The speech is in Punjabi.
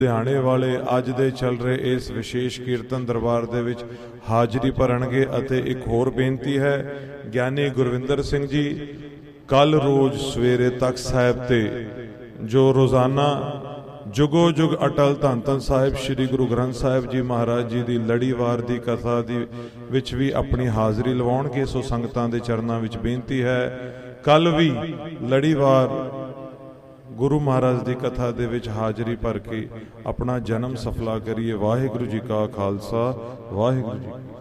ਲੁਧਿਆਣੇ ਵਾਲੇ ਅੱਜ ਦੇ ਚੱਲ ਰਹੇ ਇਸ ਵਿਸ਼ੇਸ਼ ਕੀਰਤਨ ਦਰਬਾਰ ਦੇ ਵਿੱਚ ਹਾਜ਼ਰੀ ਭਰਨਗੇ। ਅਤੇ ਇੱਕ ਹੋਰ ਬੇਨਤੀ ਹੈ, ਗਿਆਨੀ ਗੁਰਵਿੰਦਰ ਸਿੰਘ ਜੀ ਕੱਲ ਰੋਜ਼ ਸਵੇਰੇ ਤਖਤ ਸਾਹਿਬ ਤੇ ਜੋ ਰੋਜ਼ਾਨਾ ਜੁਗੋ ਜੁਗ ਅਟਲ ਧੰਨ ਧੰਨ ਸਾਹਿਬ ਸ੍ਰੀ ਗੁਰੂ ਗ੍ਰੰਥ ਸਾਹਿਬ ਜੀ ਮਹਾਰਾਜ ਜੀ ਦੀ ਲੜੀਵਾਰ ਦੀ ਕਥਾ ਦੀ ਵਿੱਚ ਵੀ ਆਪਣੀ ਹਾਜ਼ਰੀ ਲਵਾਉਣਗੇ। ਸੋ ਸੰਗਤਾਂ ਦੇ ਚਰਨਾਂ ਵਿੱਚ ਬੇਨਤੀ ਹੈ, ਕੱਲ ਵੀ ਲੜੀਵਾਰ ਗੁਰੂ ਮਹਾਰਾਜ ਦੀ ਕਥਾ ਦੇ ਵਿੱਚ ਹਾਜ਼ਰੀ ਭਰ ਕੇ ਆਪਣਾ ਜਨਮ ਸਫਲਾ ਕਰੀਏ। ਵਾਹਿਗੁਰੂ ਜੀ ਕਾ ਖਾਲਸਾ, ਵਾਹਿਗੁਰੂ ਜੀ ਕੀ ਫਤਿਹ।